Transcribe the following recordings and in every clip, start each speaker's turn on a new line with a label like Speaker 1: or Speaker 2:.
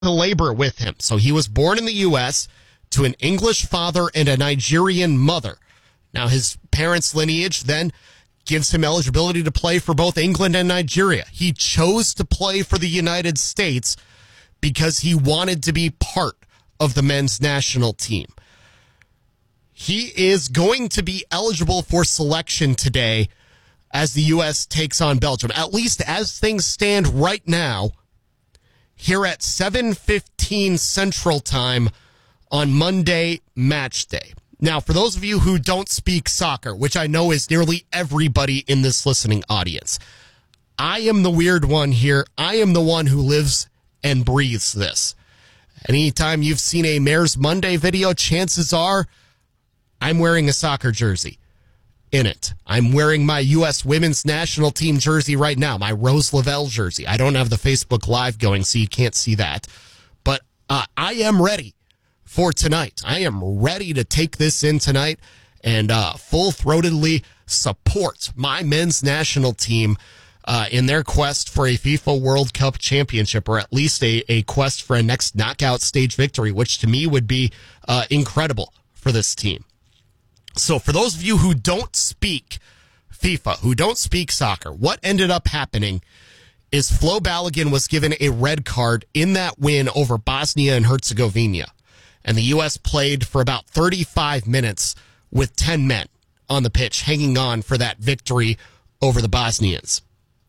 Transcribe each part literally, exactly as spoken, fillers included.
Speaker 1: to labor with him. So he was born in the U S to an English father and a Nigerian mother. Now, his parents' lineage then gives him eligibility to play for both England and Nigeria. He chose to play for the United States because he wanted to be part of the men's national team. He is going to be eligible for selection today as the U S takes on Belgium, at least as things stand right now, here at seven fifteen Central Time on Monday match day. Now, for those of you who don't speak soccer, which I know is nearly everybody in this listening audience, I am the weird one here. I am the one who lives and breathes this. Anytime you've seen a Mayor's Monday video, chances are I'm wearing a soccer jersey in it. I'm wearing my U S women's national team jersey right now, my Rose Lavelle jersey. I don't have the Facebook Live going, so you can't see that. But uh, I am ready for tonight. I am ready to take this in tonight and uh, full-throatedly support my men's national team uh, in their quest for a FIFA World Cup championship, or at least a, a quest for a next knockout stage victory, which to me would be uh, incredible for this team. So for those of you who don't speak FIFA, who don't speak soccer, what ended up happening is Flo Balogun was given a red card in that win over Bosnia and Herzegovina. And the U S played for about thirty-five minutes with ten men on the pitch, hanging on for that victory over the Bosnians.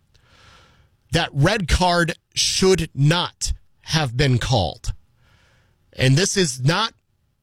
Speaker 1: That red card should not have been called. And this is not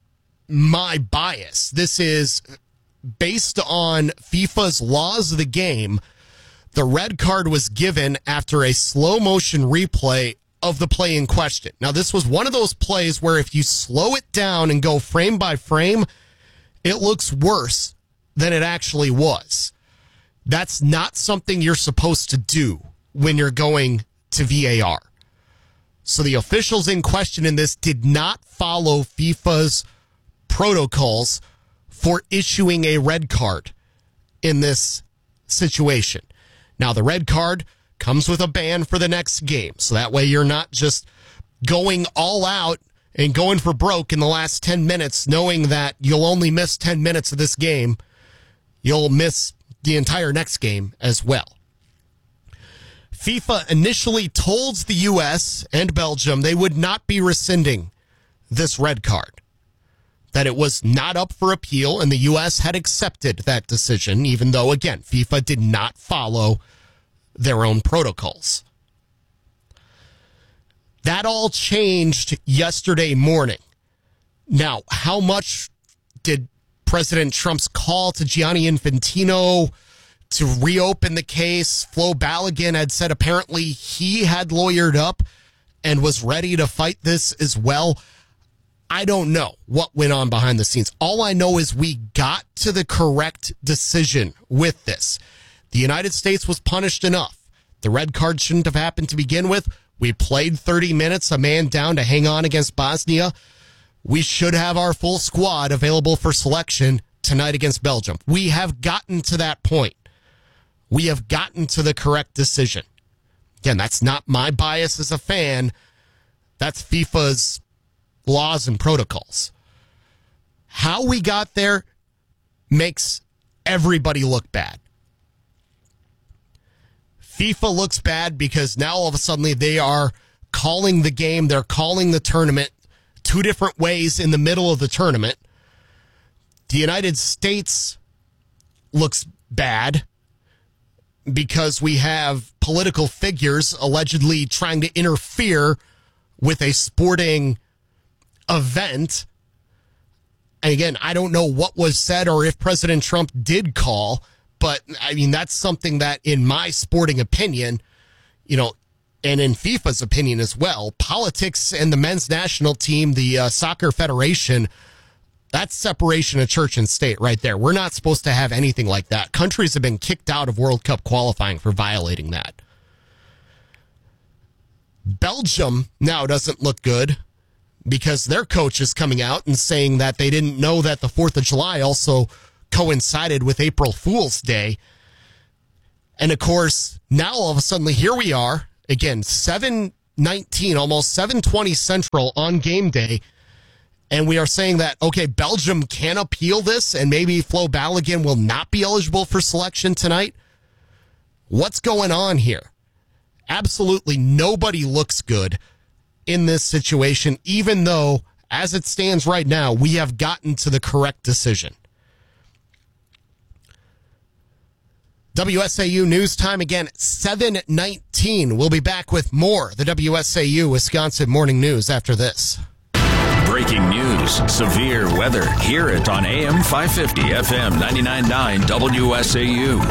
Speaker 1: my bias. This is based on FIFA's laws of the game. The red card was given after a slow motion replay of the play in question. Now, this was one of those plays where if you slow it down and go frame by frame, it looks worse than it actually was. That's not something you're supposed to do when you're going to V A R. So the officials in question in this did not follow FIFA's protocols for issuing a red card in this situation. Now, the red card comes with a ban for the next game. So that way you're not just going all out and going for broke in the last ten minutes, knowing that you'll only miss ten minutes of this game. You'll miss the entire next game as well. FIFA initially told the U S and Belgium they would not be rescinding this red card, that it was not up for appeal, and the U S had accepted that decision, even though, again, FIFA did not follow their own protocols. That all changed yesterday morning. Now, how much did President Trump's call to Gianni Infantino to reopen the case? Flo Balogun had said apparently he had lawyered up and was ready to fight this as well. I don't know what went on behind the scenes. All I know is we got to the correct decision with this. The United States was punished enough. The red card shouldn't have happened to begin with. We played thirty minutes, a man down to hang on against Bosnia. We should have our full squad available for selection tonight against Belgium. We have gotten to that point. We have gotten to the correct decision. Again, that's not my bias as a fan. That's FIFA's laws and protocols. How we got there makes everybody look bad. FIFA looks bad because now all of a sudden they are calling the game, they're calling the tournament two different ways in the middle of the tournament. The United States looks bad because we have political figures allegedly trying to interfere with a sporting event. And again, I don't know what was said or if President Trump did call, but I mean, that's something that in my sporting opinion, you know, and in FIFA's opinion as well, politics and the men's national team, the uh, soccer federation, that's separation of church and state right there. We're not supposed to have anything like that. Countries have been kicked out of World Cup qualifying for violating that. Belgium now doesn't look good because their coach is coming out and saying that they didn't know that the fourth of July also coincided with April Fool's Day. And of course, now all of a sudden, here we are, again, seven nineteen, almost seven twenty Central on game day, and we are saying that, okay, Belgium can appeal this, and maybe Flo Balogun will not be eligible for selection tonight. What's going on here? Absolutely nobody looks good in this situation, even though, as it stands right now, we have gotten to the correct decision. W S A U news time again at seven nineteen. We'll be back with more the W S A U Wisconsin Morning News after this.
Speaker 2: Breaking news, severe weather. Hear it on A M five fifty, F M ninety-nine point nine W S A U.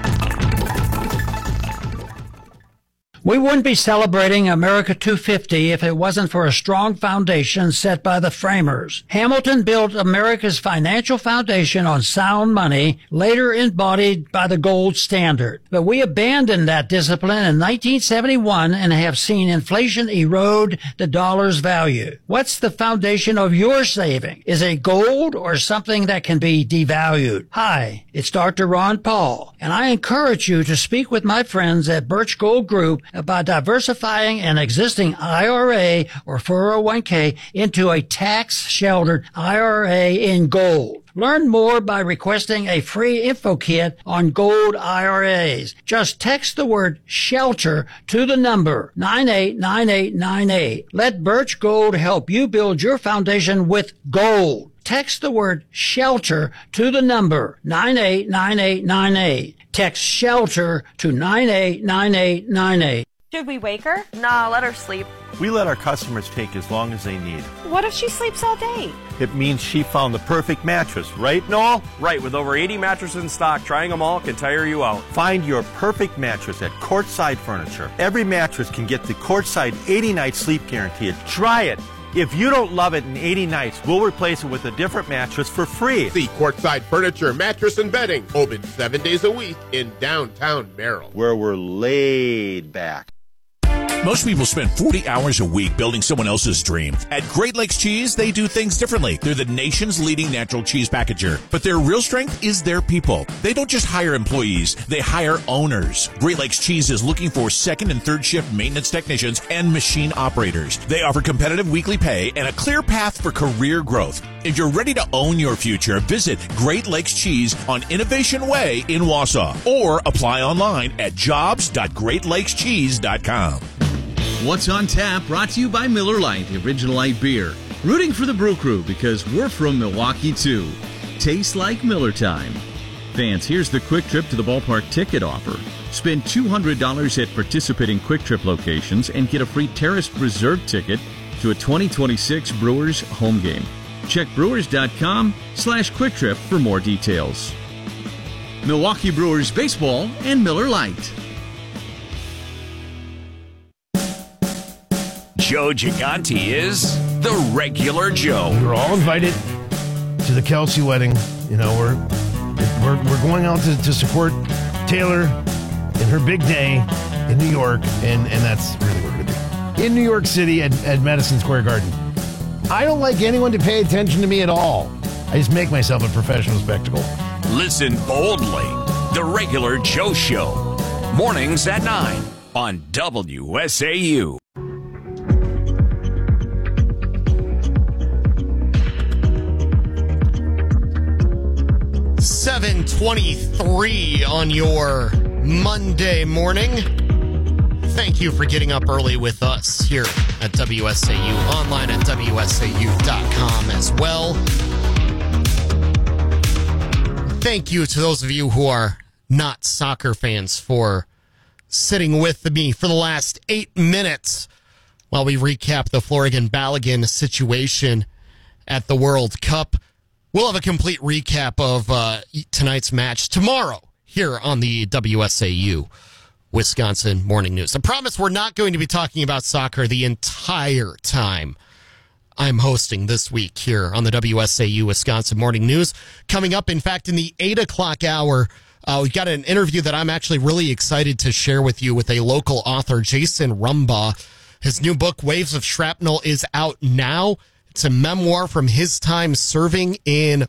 Speaker 3: We wouldn't be celebrating America two fifty if it wasn't for a strong foundation set by the framers. Hamilton built America's financial foundation on sound money, later embodied by the gold standard. But we abandoned that discipline in nineteen seventy-one and have seen inflation erode the dollar's value. What's the foundation of your saving? Is it gold or something that can be devalued? Hi, it's Doctor Ron Paul, and I encourage you to speak with my friends at Birch Gold Group about diversifying an existing I R A or four oh one k into a tax-sheltered I R A in gold. Learn more by requesting a free info kit on gold I R As. Just text the word SHELTER to the number nine eight nine eight nine eight. Let Birch Gold help you build your foundation with gold. Text the word SHELTER to the number nine eight nine eight nine eight. Text SHELTER to nine eight nine eight nine eight.
Speaker 4: Should we wake her? Nah, let her sleep.
Speaker 5: We let our customers take as long as they need.
Speaker 4: What if she sleeps all day?
Speaker 5: It means she found the perfect mattress, right, Noel?
Speaker 6: Right, with over eighty mattresses in stock, trying them all can tire you out.
Speaker 5: Find your perfect mattress at Courtside Furniture. Every mattress can get the Courtside eighty night sleep guarantee. Try it. If you don't love it in eighty nights, we'll replace it with a different mattress for free.
Speaker 7: See Courtside Furniture, Mattress and Bedding, open seven days a week in downtown Merrill,
Speaker 5: where we're laid back.
Speaker 8: Most people spend forty hours a week building someone else's dream. At Great Lakes Cheese, they do things differently. They're the nation's leading natural cheese packager. But their real strength is their people. They don't just hire employees, they hire owners. Great Lakes Cheese is looking for second and third shift maintenance technicians and machine operators. They offer competitive weekly pay and a clear path for career growth. If you're ready to own your future, visit Great Lakes Cheese on Innovation Way in Wausau or apply online at jobs dot great lakes cheese dot com.
Speaker 9: What's on Tap, brought to you by Miller Lite, the original light beer. Rooting for the Brew Crew because we're from Milwaukee too. Tastes like Miller time. Fans, here's the Quick Trip to the Ballpark ticket offer. Spend two hundred dollars at participating Quick Trip locations and get a free Terrace Reserve ticket to a twenty twenty-six Brewers home game. Check brewers.com slash Quick Trip for more details. Milwaukee Brewers baseball and Miller Lite.
Speaker 2: Joe Gigante is the regular Joe.
Speaker 10: We're all invited to the Kelsey wedding. You know, we're we're, we're going out to, to support Taylor in her big day in New York, and, and that's really what we're going to do. In New York City at, at Madison Square Garden. I don't like anyone to pay attention to me at all. I just make myself a professional spectacle.
Speaker 2: Listen boldly. The regular Joe Show. Mornings at nine on W S A U.
Speaker 1: seven twenty-three on your Monday morning. Thank you for getting up early with us here at W S A U, online at W S A U dot com as well. Thank you to those of you who are not soccer fans for sitting with me for the last eight minutes while we recap the Florian Balogun situation at the World Cup. We'll have a complete recap of uh, tonight's match tomorrow here on the W S A U Wisconsin Morning News. I promise we're not going to be talking about soccer the entire time I'm hosting this week here on the W S A U Wisconsin Morning News. Coming up, in fact, in the eight o'clock hour, uh, we've got an interview that I'm actually really excited to share with you with a local author, Jason Rumbaugh. His new book, Waves of Shrapnel, is out now. It's a memoir from his time serving in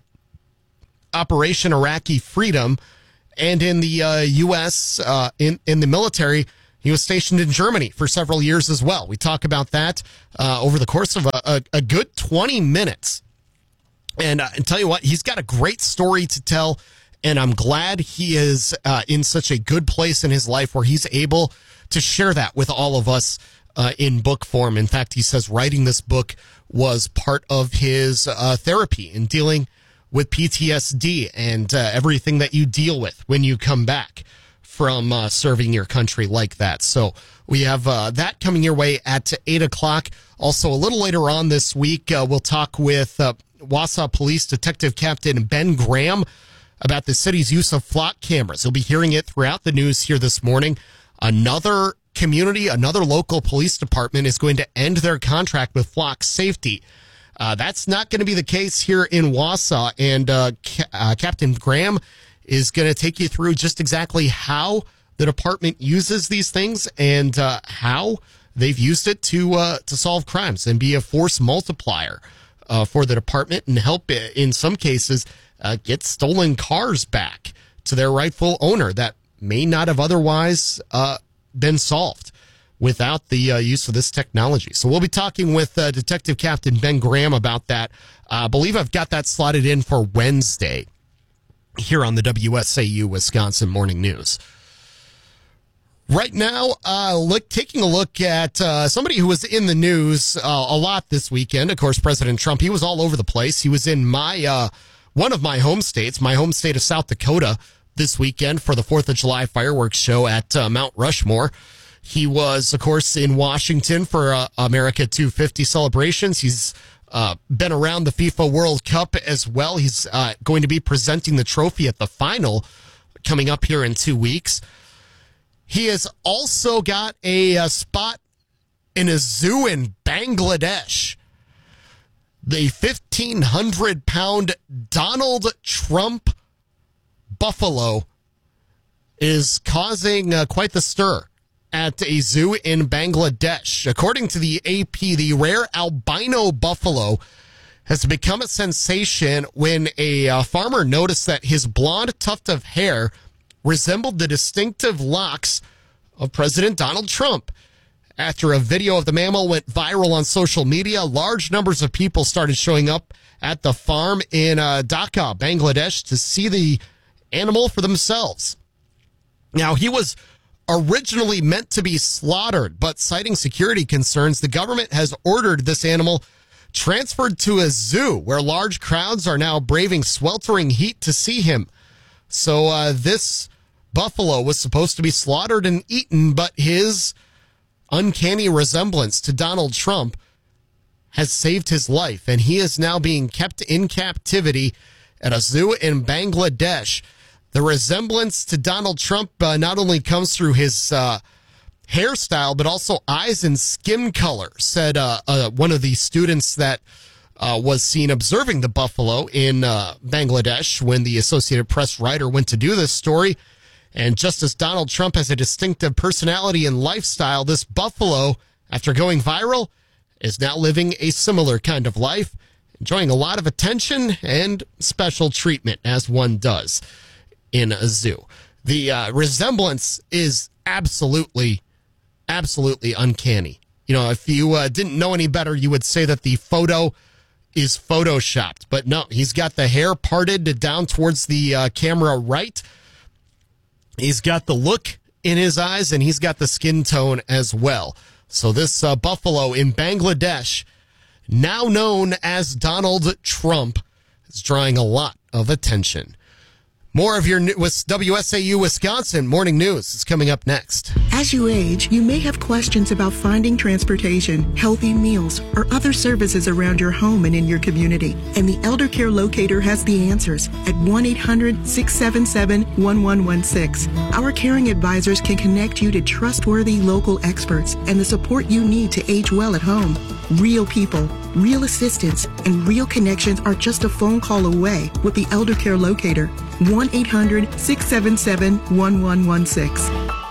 Speaker 1: Operation Iraqi Freedom and in the uh, U S, uh, in, in the military He was stationed in Germany for several years as well. We talk about that uh, over the course of a, a, a good twenty minutes. And, uh, and tell you what, he's got a great story to tell, and I'm glad he is uh, in such a good place in his life where he's able to share that with all of us uh, in book form. In fact, he says writing this book was part of his uh, therapy in dealing with P T S D and uh, everything that you deal with when you come back from uh, serving your country like that. So we have uh, that coming your way at eight o'clock. Also, a little later on this week, uh, we'll talk with uh, Wausau Police Detective Captain Ben Graham about the city's use of flock cameras. You'll be hearing it throughout the news here this morning. Another community, another local police department is going to end their contract with Flock Safety. Uh, that's not going to be the case here in Wausau, and uh, Ca- uh, Captain Graham is going to take you through just exactly how the department uses these things and uh, how they've used it to uh, to solve crimes and be a force multiplier uh, for the department and help, in some cases, uh, get stolen cars back to their rightful owner that may not have otherwise uh, been solved without the uh, use of this technology. So we'll be talking with uh, Detective Captain Ben Graham about that. Uh, I believe I've got that slotted in for Wednesday here on the W S A U Wisconsin Morning News. Right now, uh, look, taking a look at uh, somebody who was in the news uh, a lot this weekend. Of course, President Trump, he was all over the place. He was in my uh, one of my home states, my home state of South Dakota, this weekend for the fourth of July fireworks show at uh, Mount Rushmore. He was, of course, in Washington for uh, America two fifty celebrations. He's uh, been around the FIFA World Cup as well. He's uh, going to be presenting the trophy at the final coming up here in two weeks. He has also got a, a spot in a zoo in Bangladesh. The fifteen hundred pound Donald Trump buffalo is causing uh, quite the stir at a zoo in Bangladesh. According to the A P, the rare albino buffalo has become a sensation when a uh, farmer noticed that his blonde tuft of hair resembled the distinctive locks of President Donald Trump. After a video of the mammal went viral on social media, large numbers of people started showing up at the farm in uh, Dhaka, Bangladesh, to see the animal for themselves. Now, he was originally meant to be slaughtered, but citing security concerns, the government has ordered this animal transferred to a zoo where large crowds are now braving sweltering heat to see him. So uh, this buffalo was supposed to be slaughtered and eaten, but his uncanny resemblance to Donald Trump has saved his life, and he is now being kept in captivity at a zoo in Bangladesh. The resemblance to Donald Trump uh, not only comes through his uh, hairstyle, but also eyes and skin color, said uh, uh, one of the students that uh, was seen observing the buffalo in uh, Bangladesh when the Associated Press writer went to do this story. And just as Donald Trump has a distinctive personality and lifestyle, this buffalo, after going viral, is now living a similar kind of life, enjoying a lot of attention and special treatment, as one does in a zoo. The uh, resemblance is absolutely, absolutely uncanny. You know, if you uh, didn't know any better, you would say that the photo is photoshopped. But no, he's got the hair parted down towards the uh, camera right. He's got the look in his eyes, and he's got the skin tone as well. So this uh, buffalo in Bangladesh, now known as Donald Trump, is drawing a lot of attention. More of your W S A U Wisconsin Morning News is coming up next.
Speaker 11: As you age, you may have questions about finding transportation, healthy meals, or other services around your home and in your community. And the Elder Care Locator has the answers at one eight hundred six seven seven one one one six. Our caring advisors can connect you to trustworthy local experts and the support you need to age well at home. Real people, real assistance, and real connections are just a phone call away with the Elder Care Locator. one eight hundred six seven seven one one one six.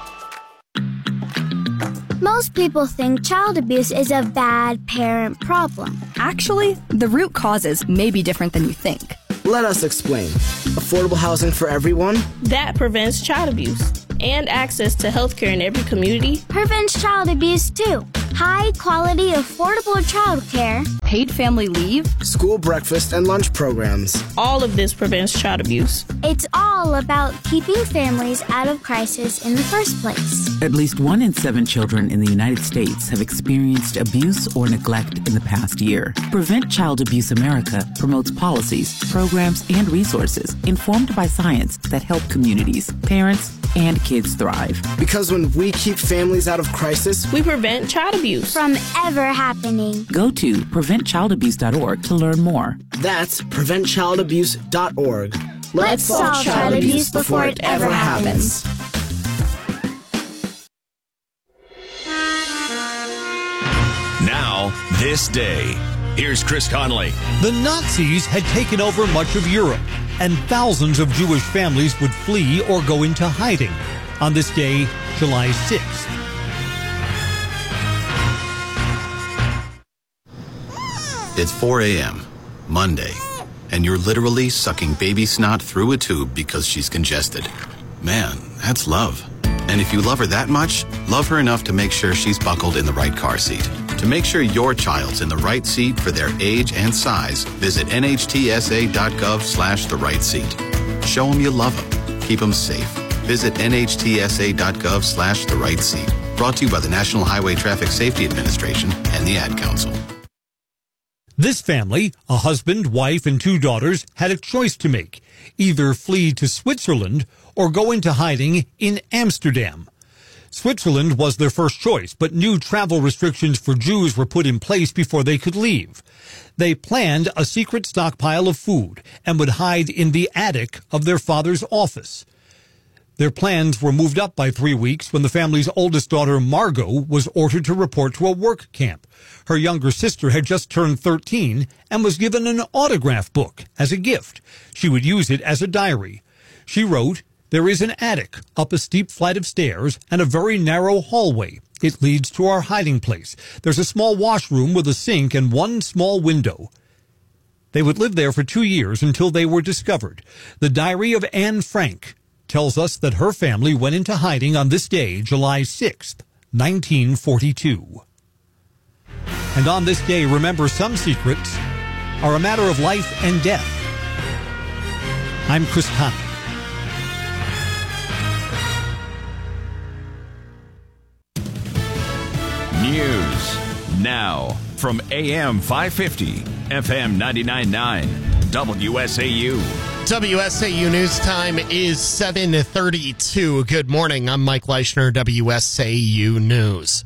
Speaker 12: Most people think child abuse is a bad parent problem.
Speaker 13: Actually, the root causes may be different than you think.
Speaker 14: Let us explain. Affordable housing for everyone?
Speaker 15: That prevents child abuse.
Speaker 14: and access to healthcare in every community
Speaker 12: prevents child abuse too. High quality, affordable child care,
Speaker 13: paid family leave,
Speaker 15: school breakfast and lunch programs.
Speaker 14: All of this prevents child abuse.
Speaker 12: It's all about keeping families out of crisis in the first place.
Speaker 16: At least one in seven children in the United States have experienced abuse or neglect in the past year. Prevent Child Abuse America promotes policies, programs, and resources informed by science that help communities, parents, and kids thrive.
Speaker 15: Because when we keep families out of crisis,
Speaker 14: we prevent child abuse
Speaker 12: from ever happening.
Speaker 16: Go to prevent child abuse dot org to learn more.
Speaker 15: That's prevent child abuse dot org.
Speaker 12: Let's, Let's solve child abuse before it ever happens.
Speaker 2: Now, this day. Here's Chris Conley.
Speaker 17: The Nazis had taken over much of Europe, and thousands of Jewish families would flee or go into hiding on this day, July sixth.
Speaker 18: It's four a.m., Monday, and you're literally sucking baby snot through a tube because she's congested. Man, that's love. And if you love her that much, love her enough to make sure she's buckled in the right car seat. To make sure your child's in the right seat for their age and size, visit N H T S A dot gov slash the right seat. Show them you love them. Keep them safe. Visit N H T S A dot gov slash the right seat. Brought to you by the National Highway Traffic Safety Administration and the Ad Council.
Speaker 17: This family, a husband, wife, and two daughters, had a choice to make. Either flee to Switzerland or go into hiding in Amsterdam. Switzerland was their first choice, but new travel restrictions for Jews were put in place before they could leave. They planned a secret stockpile of food and would hide in the attic of their father's office. Their plans were moved up by three weeks when the family's oldest daughter, Margot, was ordered to report to a work camp. Her younger sister had just turned thirteen and was given an autograph book as a gift. She would use it as a diary. She wrote, "There is an attic up a steep flight of stairs and a very narrow hallway. It leads to our hiding place. There's a small washroom with a sink and one small window." They would live there for two years until they were discovered. The diary of Anne Frank tells us that her family went into hiding on this day, July sixth, nineteen forty-two. And on this day, remember, some secrets are a matter of life and death. I'm Chris Conley.
Speaker 2: News now from A M five fifty, F M ninety-nine point nine, W S A U.
Speaker 1: W S A U News Time is seven thirty-two. Good morning. I'm Mike Leischner, W S A U News.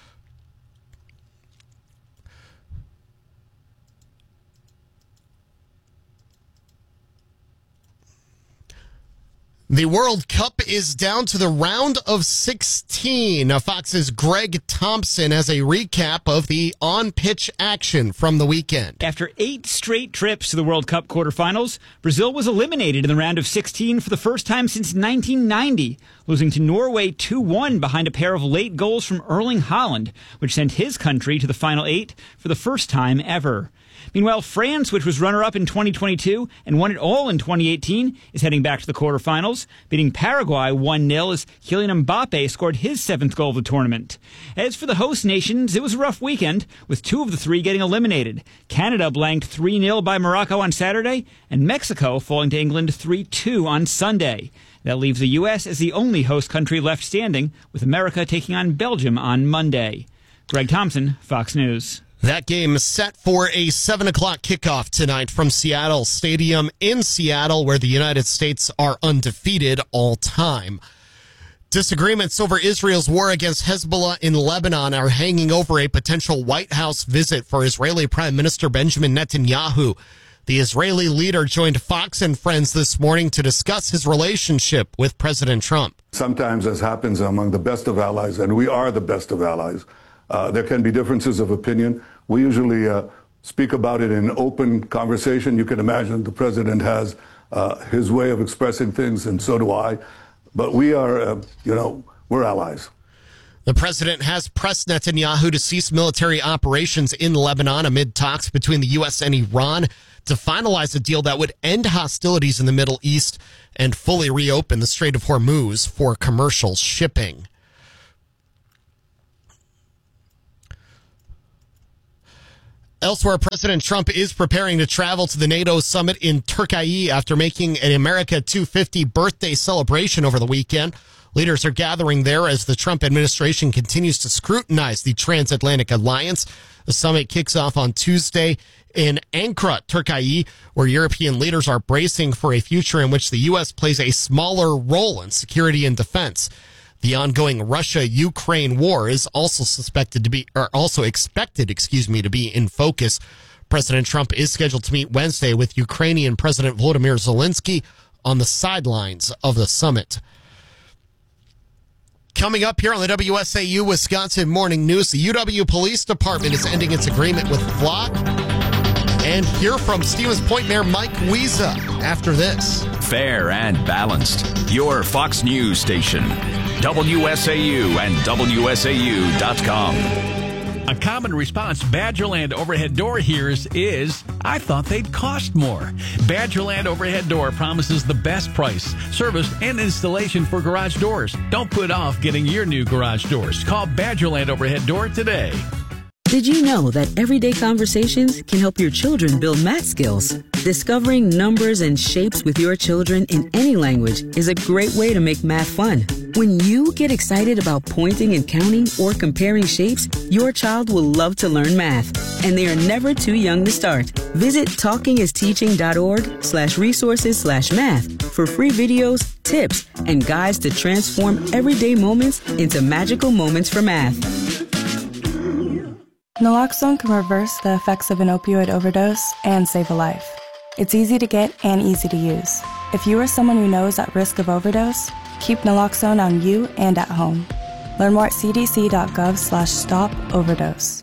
Speaker 1: The World Cup is down to the round of sixteen. Fox's Greg Thompson has a recap of the on-pitch action from the weekend.
Speaker 19: After eight straight trips to the World Cup quarterfinals, Brazil was eliminated in the round of sixteen for the first time since nineteen ninety, losing to Norway two one behind a pair of late goals from Erling Haaland, which sent his country to the final eight for the first time ever. Meanwhile, France, which was runner-up in twenty twenty-two and won it all in twenty eighteen, is heading back to the quarterfinals, beating Paraguay one nil as Kylian Mbappe scored his seventh goal of the tournament. As for the host nations, it was a rough weekend, with two of the three getting eliminated. Canada blanked three nil by Morocco on Saturday, and Mexico falling to England three two on Sunday. That leaves the U S as the only host country left standing, with America taking on Belgium on Monday. Greg Thompson, Fox News.
Speaker 1: That game is set for a seven o'clock kickoff tonight from Seattle Stadium in Seattle, where the United States are undefeated all time. Disagreements over Israel's war against Hezbollah in Lebanon are hanging over a potential White House visit for Israeli Prime Minister Benjamin Netanyahu. The Israeli leader joined Fox and Friends this morning to discuss his relationship with President Trump.
Speaker 20: Sometimes, as happens among the best of allies, and we are the best of allies, Uh, there can be differences of opinion. We usually uh, speak about it in open conversation. You can imagine the president has uh, his way of expressing things, and so do I. But we are, uh, you know, we're allies.
Speaker 1: The president has pressed Netanyahu to cease military operations in Lebanon amid talks between the U S and Iran to finalize a deal that would end hostilities in the Middle East and fully reopen the Strait of Hormuz for commercial shipping. Elsewhere, President Trump is preparing to travel to the NATO summit in Turkey after making an America two fifty birthday celebration over the weekend. Leaders are gathering there as the Trump administration continues to scrutinize the transatlantic alliance. The summit kicks off on Tuesday in Ankara, Turkey, where European leaders are bracing for a future in which the U S plays a smaller role in security and defense. The ongoing Russia-Ukraine war is also suspected to be, or also expected, excuse me, to be in focus. President Trump is scheduled to meet Wednesday with Ukrainian President Volodymyr Zelensky on the sidelines of the summit. Coming up here on the W S A U Wisconsin Morning News, the U W Police Department is ending its agreement with Flock. And hear from Stevens Point Mayor Mike Wiesa after this.
Speaker 2: Fair and balanced. Your Fox News station. W S A U and W S A U dot com.
Speaker 21: A common response Badgerland Overhead Door hears is, I thought they'd cost more. Badgerland Overhead Door promises the best price, service, and installation for garage doors. Don't put off getting your new garage doors. Call Badgerland Overhead Door today.
Speaker 22: Did you know that everyday conversations can help your children build math skills? Discovering numbers and shapes with your children in any language is a great way to make math fun. When you get excited about pointing and counting or comparing shapes, your child will love to learn math, and they are never too young to start. Visit talkingisteaching.org slash resources slash math for free videos, tips, and guides to transform everyday moments into magical moments for math.
Speaker 23: Naloxone can reverse the effects of an opioid overdose and save a life. It's easy to get and easy to use. If you or someone you know is at risk of overdose, keep naloxone on you and at home. Learn more at cdc.gov slash stop overdose.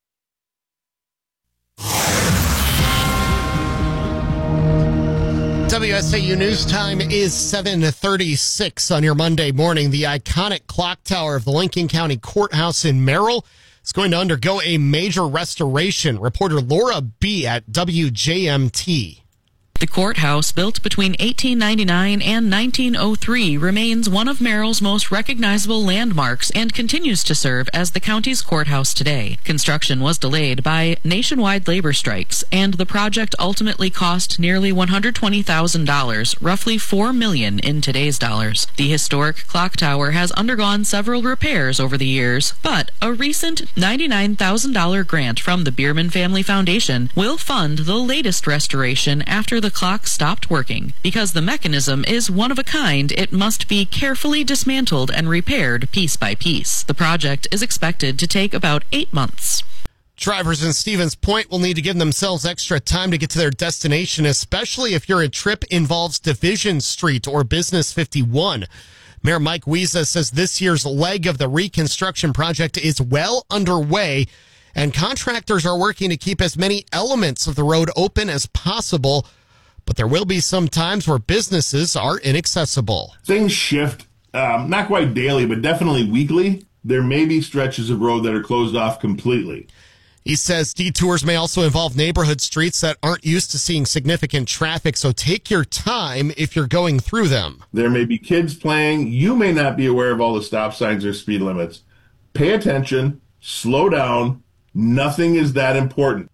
Speaker 1: W S A U News Time is seven thirty-six on your Monday morning. The iconic clock tower of the Lincoln County Courthouse in Merrill is going to undergo a major restoration. Reporter Laura B. at W J M T.
Speaker 24: The courthouse, built between eighteen ninety-nine and nineteen oh three, remains one of Merrill's most recognizable landmarks and continues to serve as the county's courthouse today. Construction was delayed by nationwide labor strikes, and the project ultimately cost nearly one hundred twenty thousand dollars, roughly four million dollars in today's dollars. The historic clock tower has undergone several repairs over the years, but a recent ninety-nine thousand dollars grant from the Bierman Family Foundation will fund the latest restoration after the clock stopped working. Because the mechanism is one of a kind, it must be carefully dismantled and repaired piece by piece. The project is expected to take about eight months.
Speaker 1: Drivers in Stevens Point will need to give themselves extra time to get to their destination, especially if your trip involves Division Street or Business fifty-one. Mayor Mike Wiesa says this year's leg of the reconstruction project is well underway, and contractors are working to keep as many elements of the road open as possible. But there will be some times where businesses are inaccessible.
Speaker 25: Things shift, um, not quite daily, but definitely weekly. There may be stretches of road that are closed off completely.
Speaker 1: He says detours may also involve neighborhood streets that aren't used to seeing significant traffic, so take your time if you're going through them.
Speaker 25: There may be kids playing. You may not be aware of all the stop signs or speed limits. Pay attention, slow down. Nothing is that important.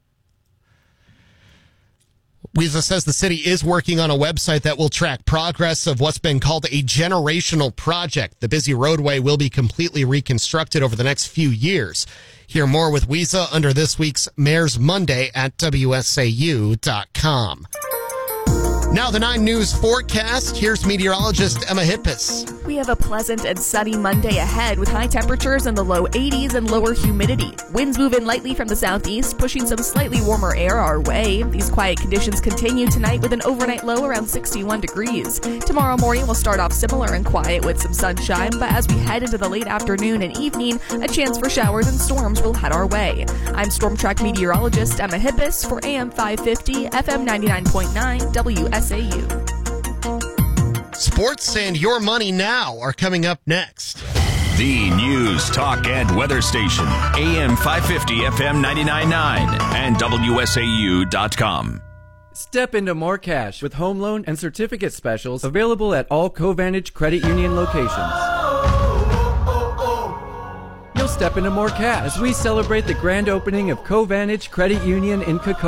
Speaker 1: Wiesa says the city is working on a website that will track progress of what's been called a generational project. The busy roadway will be completely reconstructed over the next few years. Hear more with Wiesa under this week's Mayor's Monday at W S A U dot com. Now the nine News forecast. Here's meteorologist Emma Hippis.
Speaker 4: We have a pleasant and sunny Monday ahead with high temperatures in the low eighties and lower humidity. Winds move in lightly from the southeast, pushing some slightly warmer air our way. These quiet conditions continue tonight with an overnight low around sixty-one degrees. Tomorrow morning will start off similar and quiet with some sunshine, but as we head into the late afternoon and evening, a chance for showers and storms will head our way. I'm Storm Track meteorologist Emma Hippis for A M five fifty, F M ninety-nine point nine, W S A U.
Speaker 1: Sports and Your Money Now are coming up next.
Speaker 2: The News, Talk, and Weather Station. A M five fifty, F M ninety-nine point nine, and W S A U dot com.
Speaker 3: Step into more cash with home loan and certificate specials available at all Covantage Credit Union locations. You'll step into more cash as we celebrate the grand opening of Covantage Credit Union in Cocoa.